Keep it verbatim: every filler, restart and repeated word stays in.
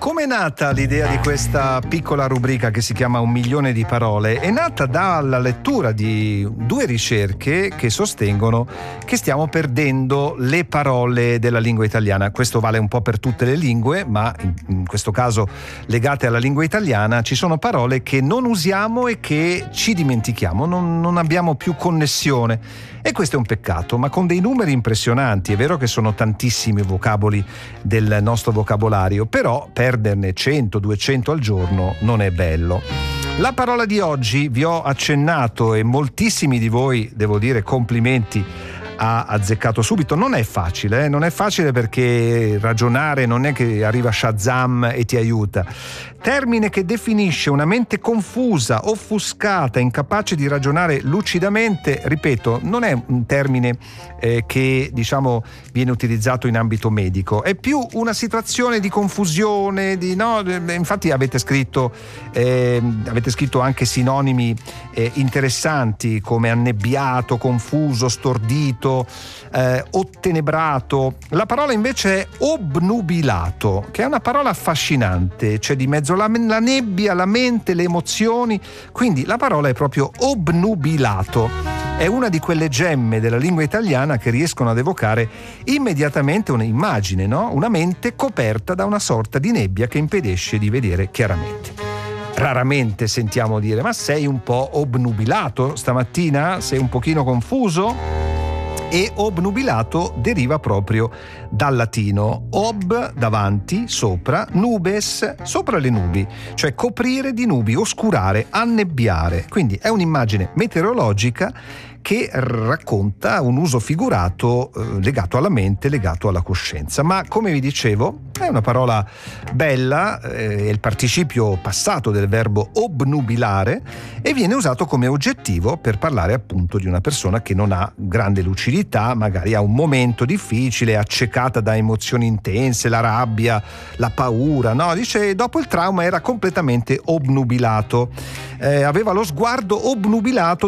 Come è nata l'idea di questa piccola rubrica che si chiama Un milione di parole? È nata dalla lettura di due ricerche che sostengono che stiamo perdendo le parole della lingua italiana. Questo vale un po' per tutte le lingue, ma in, in questo caso legate alla lingua italiana ci sono parole che non usiamo e che ci dimentichiamo, non, non abbiamo più connessione. E questo è un peccato, ma con dei numeri impressionanti. È vero che sono tantissimi vocaboli del nostro vocabolario, però perderne cento duecento al giorno non è bello. La parola di oggi vi ho accennato e moltissimi di voi, devo dire, complimenti, ha azzeccato subito. Non è facile, eh? non è facile perché ragionare non è che arriva Shazam e ti aiuta. Termine che definisce una mente confusa, offuscata, incapace di ragionare lucidamente. Ripeto, non è un termine eh, che diciamo viene utilizzato in ambito medico, è più una situazione di confusione, di no, infatti avete scritto eh, avete scritto anche sinonimi eh, interessanti come annebbiato, confuso, stordito, eh, ottenebrato. La parola invece è obnubilato, che è una parola affascinante, c'è di mezzo la, la nebbia, la mente, le emozioni, quindi la parola è proprio obnubilato. È una di quelle gemme della lingua italiana che riescono ad evocare immediatamente un'immagine, no? Una mente coperta da una sorta di nebbia che impedisce di vedere chiaramente. Raramente sentiamo dire: ma sei un po' obnubilato stamattina? Sei un pochino confuso? E obnubilato deriva proprio dal latino ob, davanti, sopra, nubes, sopra le nubi, cioè coprire di nubi, oscurare, annebbiare. Quindi è un'immagine meteorologica che racconta un uso figurato eh, legato alla mente, legato alla coscienza. Ma come vi dicevo, è una parola bella, eh, è il participio passato del verbo obnubilare e viene usato come oggettivo per parlare appunto di una persona che non ha grande lucidità, magari ha un momento difficile, accecata da emozioni intense, la rabbia, la paura, no? Dice dopo il trauma era completamente obnubilato, eh, aveva lo sguardo obnubilato